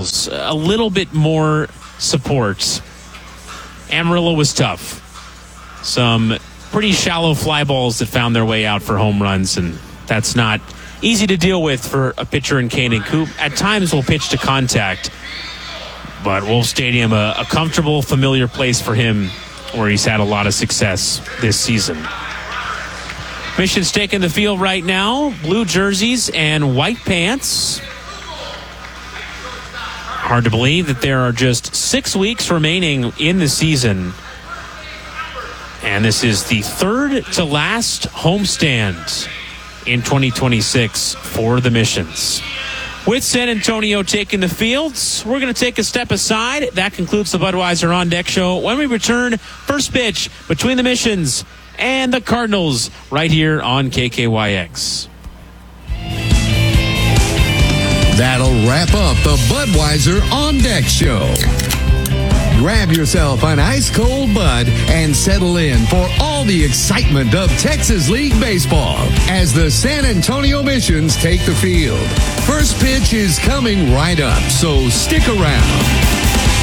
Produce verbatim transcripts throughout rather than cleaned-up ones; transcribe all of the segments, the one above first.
Cardinals. A little bit more support. Amarillo was tough. Some pretty shallow fly balls that found their way out for home runs, and that's not easy to deal with for a pitcher in Koenig, who at times will pitch to contact. But Wolf Stadium, a, a comfortable, familiar place for him where he's had a lot of success this season. Mission's taking the field right now. Blue jerseys and white pants. Hard to believe that there are just six weeks remaining in the season. And this is the third to last homestand in twenty twenty-six for the Missions. With San Antonio taking the fields, we're going to take a step aside. That concludes the Budweiser On Deck show. When we return, first pitch between the Missions and the Cardinals right here on K K Y X. That'll wrap up the Budweiser On Deck show. Grab yourself an ice-cold Bud and settle in for all the excitement of Texas League Baseball as the San Antonio Missions take the field. First pitch is coming right up, so stick around.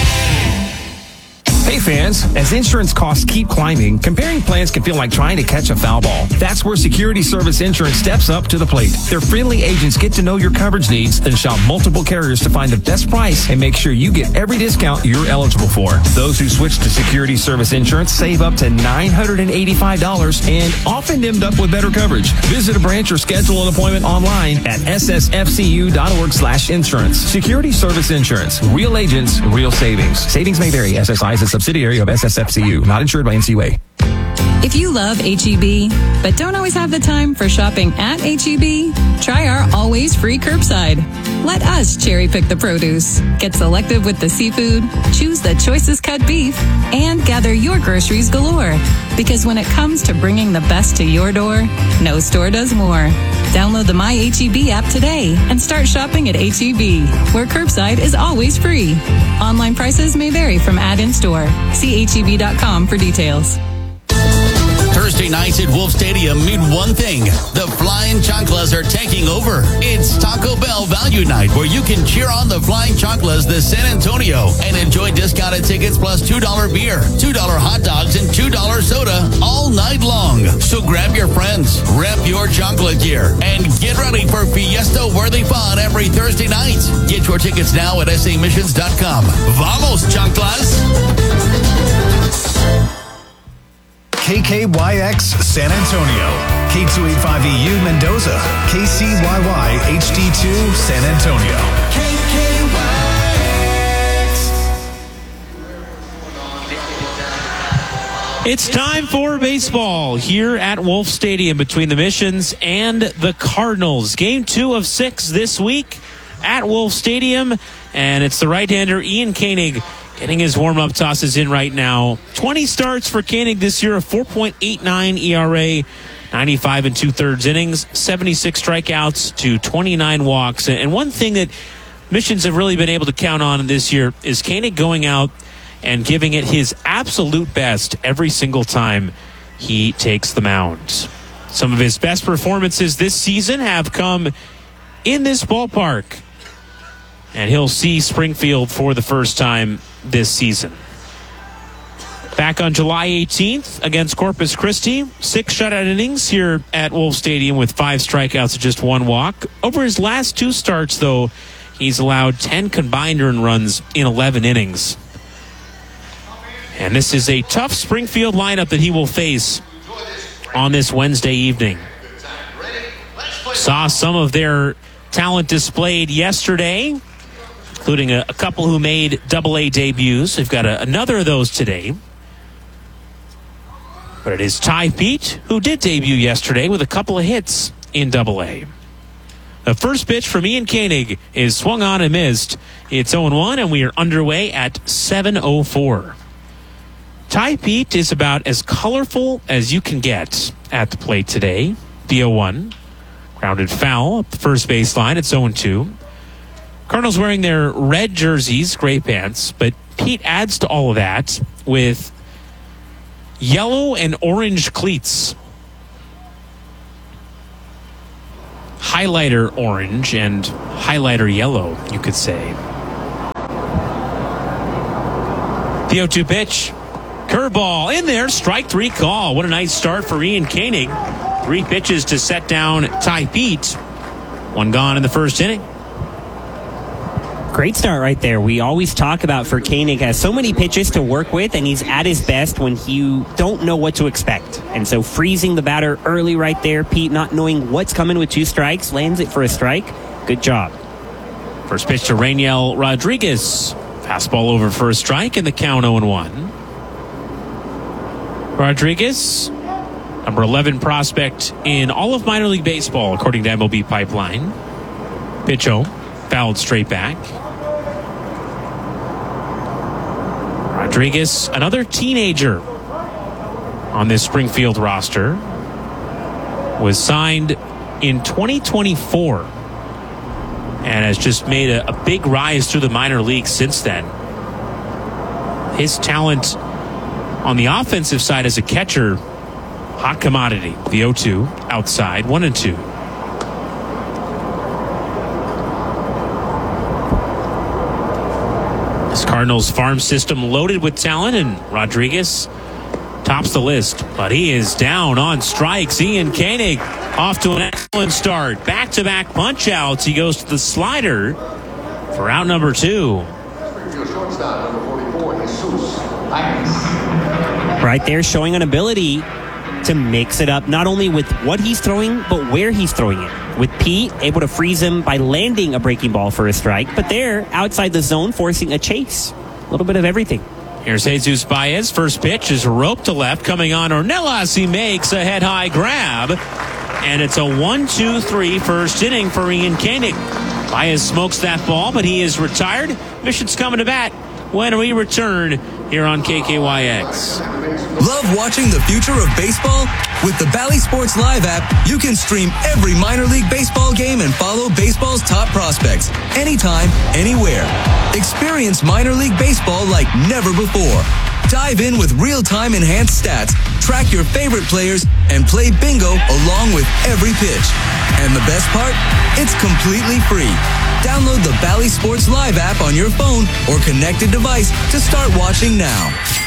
Hey fans, as insurance costs keep climbing, comparing plans can feel like trying to catch a foul ball. That's where Security Service Insurance steps up to the plate. Their friendly agents get to know your coverage needs, then shop multiple carriers to find the best price and make sure you get every discount you're eligible for. Those who switch to Security Service Insurance save up to nine hundred eighty-five dollars and often end up with better coverage. Visit a branch or schedule an appointment online at s s f c u dot org slash insurance. Security Service Insurance. Real agents, real savings. Savings may vary. S S I is a subsidiary of S S F C U, not insured by N C U A. If you love H E B, but don't always have the time for shopping at H E B, try our always free curbside. Let us cherry pick the produce, get selective with the seafood, choose the choicest cut beef, and gather your groceries galore. Because when it comes to bringing the best to your door, no store does more. Download the My H E B app today and start shopping at H E B, where curbside is always free. Online prices may vary from ad-in store. See H E B dot com for details. Thursday nights at Wolf Stadium mean one thing. The Flying Chanclas are taking over. It's Taco Bell Value Night, where you can cheer on the Flying Chanclas this San Antonio and enjoy discounted tickets plus two dollars beer, two dollars hot dogs, and two dollars soda all night long. So grab your friends, rep your chancla gear, and get ready for fiesta-worthy fun every Thursday night. Get your tickets now at s a missions dot com. Vamos, Chanclas! K K Y X San Antonio, K two eighty-five E U Mendoza, K C Y Y H D two San Antonio. K K Y X. It's time for baseball here at Wolf Stadium between the Missions and the Cardinals. Game two of six this week at Wolf Stadium, and it's the right-hander Ian Koenig getting his warm-up tosses in right now. twenty starts for Koenig this year, a four point eight nine E R A, ninety-five and two-thirds innings, seventy-six strikeouts to twenty-nine walks. And one thing that Missions have really been able to count on this year is Koenig going out and giving it his absolute best every single time he takes the mound. Some of his best performances this season have come in this ballpark, and he'll see Springfield for the first time this season. Back on July eighteenth against Corpus Christi, six shutout innings here at Wolf Stadium with five strikeouts and just one walk. Over his last two starts, though, he's allowed ten combined earned runs in eleven innings. And this is a tough Springfield lineup that he will face on this Wednesday evening. Saw some of their talent displayed yesterday, including a, a couple who made double A debuts. We've got a, another of those today. But it is Ty Pete, who did debut yesterday with a couple of hits in double A. The first pitch from Ian Koenig is swung on and missed. It's oh one, and we are underway at seven oh four. Ty Pete is about as colorful as you can get at the plate today. The oh one. Grounded foul up the first baseline. It's oh two. Cardinals wearing their red jerseys, gray pants, but Pete adds to all of that with yellow and orange cleats. Highlighter orange and highlighter yellow, you could say. The oh two pitch. Curveball in there. Strike three call. What a nice start for Ian Koenig. Three pitches to set down Ty Pete. One gone in the first inning. Great start right there. We always talk about for Koenig has so many pitches to work with, and he's at his best when you don't know what to expect. And so freezing the batter early right there, Pete not knowing what's coming with two strikes, lands it for a strike. Good job. First pitch to Rainiel Rodriguez. Fastball over for a strike, and the count oh and one. Rodriguez, number eleven prospect in all of minor league baseball, according to M L B Pipeline. Pitch oh, fouled straight back. Rodriguez, another teenager on this Springfield roster, was signed in twenty twenty-four and has just made a, a big rise through the minor leagues since then. His talent on the offensive side as a catcher, hot commodity. The oh two outside, one and two. This Cardinals farm system loaded with talent, and Rodriguez tops the list, but he is down on strikes. Ian Koenig off to an excellent start. Back-to-back punch-outs. He goes to the slider for out number two. Right there showing an ability to mix it up, not only with what he's throwing, but where he's throwing it. With Pete, able to freeze him by landing a breaking ball for a strike, but there, outside the zone, forcing a chase. A little bit of everything. Here's Jesus Baez. First pitch is rope to left. Coming on Ornelas. He makes a head-high grab. And it's a one two three first inning for Ian Koenig. Baez smokes that ball, but he is retired. Mission's coming to bat when we return here on K K Y X. Love watching the future of baseball? With the Bally Sports Live app, you can stream every minor league baseball game and follow baseball's top prospects anytime, anywhere. Experience minor league baseball like never before. Dive in with real-time enhanced stats, track your favorite players, and play bingo along with every pitch. And the best part? It's completely free. Download the Bally Sports Live app on your phone or connected device to start watching now.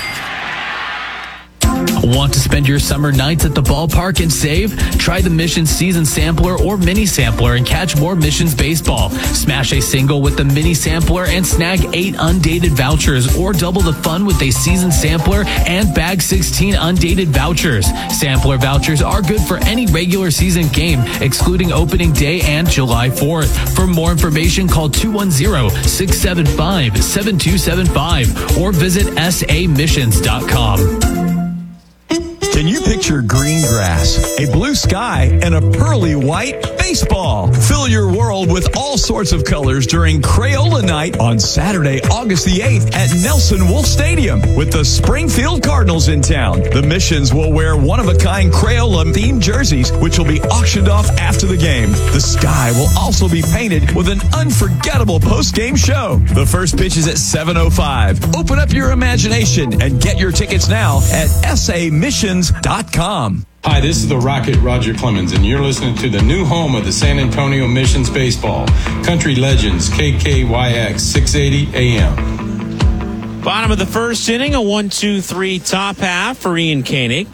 Want to spend your summer nights at the ballpark and save? Try the Missions Season Sampler or Mini Sampler and catch more Missions baseball. Smash a single with the Mini Sampler and snag eight undated vouchers, or double the fun with a Season Sampler and bag sixteen undated vouchers. Sampler vouchers are good for any regular season game, excluding opening day and July fourth. For more information, call two one zero, six seven five, seven two seven five or visit s a missions dot com. Can you picture green grass, a blue sky, and a pearly white baseball? Fill your world with all sorts of colors during Crayola Night on Saturday, August the eighth at Nelson Wolff Stadium with the Springfield Cardinals in town. The Missions will wear one-of-a-kind Crayola-themed jerseys, which will be auctioned off after the game. The sky will also be painted with an unforgettable post-game show. The first pitch is at seven oh five. Open up your imagination and get your tickets now at s a missions dot com. Hi, this is the Rocket Roger Clemens, and you're listening to the new home of the San Antonio Missions Baseball. Country Legends, K K Y X, six eighty A M. Bottom of the first inning, a one two three top half for Ian Koenig.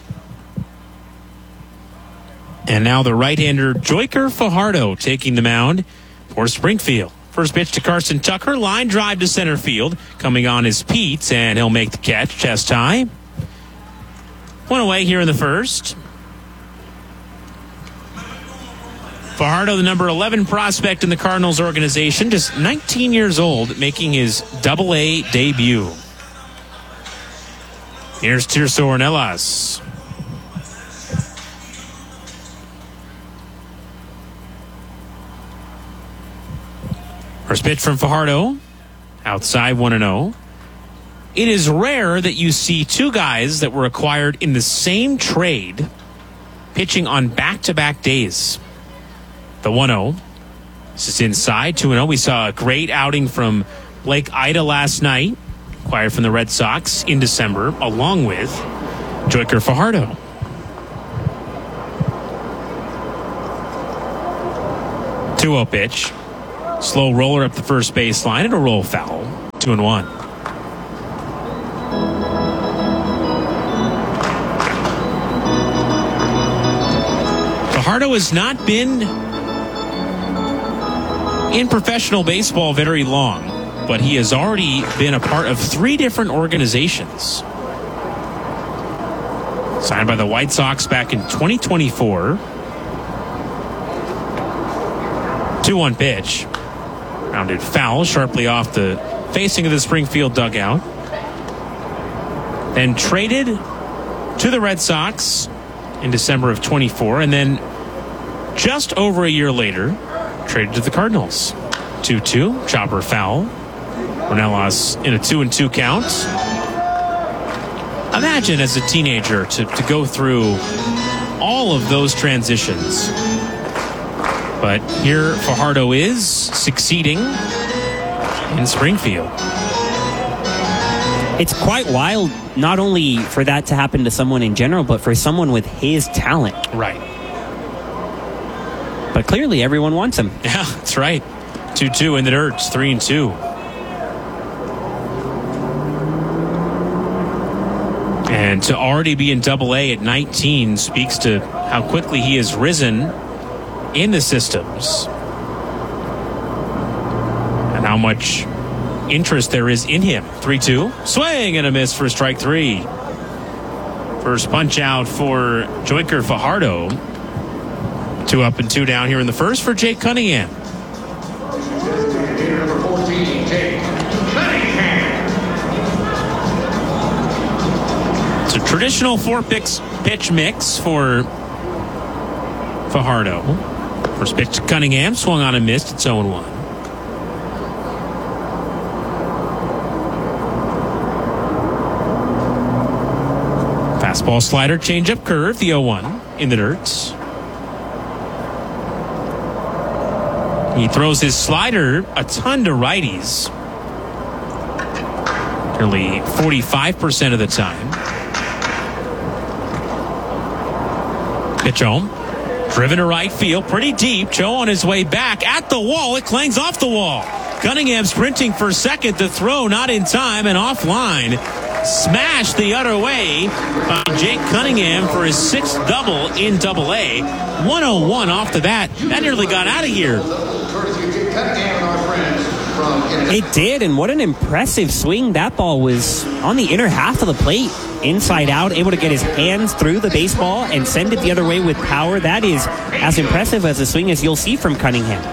And now the right-hander Joyker Fajardo taking the mound for Springfield. First pitch to Carson Tucker, line drive to center field. Coming on is Pete, and he'll make the catch, chest high. One away here in the first. Fajardo, the number eleven prospect in the Cardinals organization, just nineteen years old, making his double A debut. Here's Tirso Ornelas. First pitch from Fajardo. Outside one and oh. It is rare that you see two guys that were acquired in the same trade pitching on back-to-back days. The one oh. This is inside, two and oh. We saw a great outing from Blake Ida last night, acquired from the Red Sox in December, along with Joyker Fajardo. two oh pitch. Slow roller up the first baseline and a roll foul. Two and one. Fajardo has not been in professional baseball very long, but he has already been a part of three different organizations. Signed by the White Sox back in twenty twenty-four. two one pitch. Rounded foul sharply off the facing of the Springfield dugout. Then traded to the Red Sox in December of twenty-four, and then just over a year later, traded to the Cardinals. two two, chopper foul. Ornelas in a two and two count. Imagine as a teenager to, to go through all of those transitions. But here Fajardo is succeeding in Springfield. It's quite wild, not only for that to happen to someone in general, but for someone with his talent. Right. But clearly everyone wants him. Yeah, that's right. two two in the dirt, three and two. And to already be in double A at nineteen speaks to how quickly he has risen in the systems. And how much interest there is in him. three two. Swing and a miss for strike three. First punch out for Joyker Fajardo. Two up and two down here in the first for Jake Cunningham. Number fourteen, Jake Cunningham. It's a traditional four pitch mix for Fajardo. First pitch to Cunningham, swung on and missed. It's oh and one. Fastball, slider, changeup, curve. The oh one in the dirt. He throws his slider a ton to righties. Nearly forty-five percent of the time. Pitch home. Driven to right field. Pretty deep. Joe on his way back. At the wall. It clangs off the wall. Cunningham sprinting for second. The throw not in time and offline. Smashed the other way by Jake Cunningham for his sixth double in double A. one oh one off the bat. That nearly got out of here. It did, and what an impressive swing. That ball was on the inner half of the plate, inside out, able to get his hands through the baseball and send it the other way with power. That is as impressive as a swing as you'll see from Cunningham.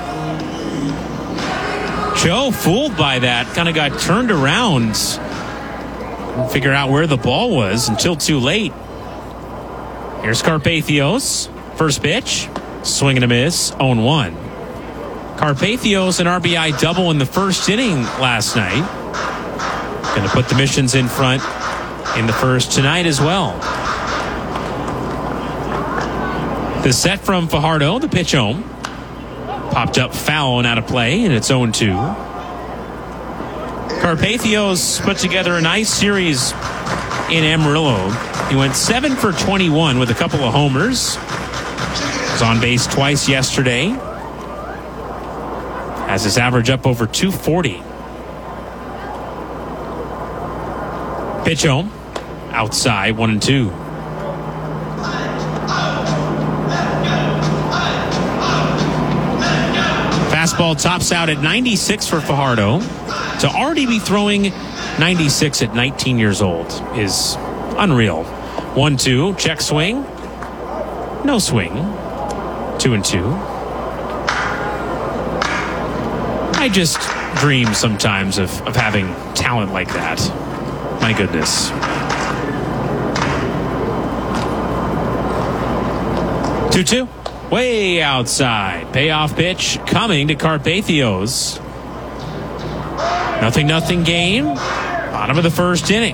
Joe, fooled by that, kind of got turned around. Couldn't figure out where the ball was until too late. Here's Carpathios. First pitch. Swing and a miss. oh and one. Carpathios, an R B I double in the first inning last night. Going to put the Missions in front in the first tonight as well. The set from Fajardo, the pitch home. Popped up foul and out of play, and it's oh and two. Carpathios put together a nice series in Amarillo. He went seven for twenty-one with a couple of homers. Was on base twice yesterday. Has his average up over two forty. Pitch home. Outside, one and two. Fastball tops out at ninety-six for Fajardo. To already be throwing ninety-six at nineteen years old is unreal. one two, check swing. No swing. two and two. I just dream sometimes of, of having talent like that. My goodness. two two. Way outside. Payoff pitch coming to Carpathios. Nothing, nothing game. Bottom of the first inning.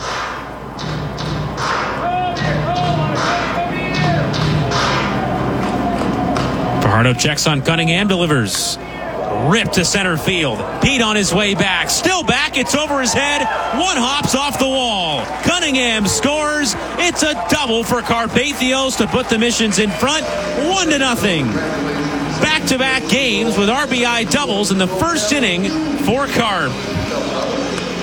Fajardo checks on Cunningham, delivers. Ripped to center field. Pete on his way back. Still back. It's over his head. One hops off the wall. Cunningham scores. It's a double for Carpathios to put the Missions in front. One to nothing. Back-to-back games with R B I doubles in the first inning for Carp.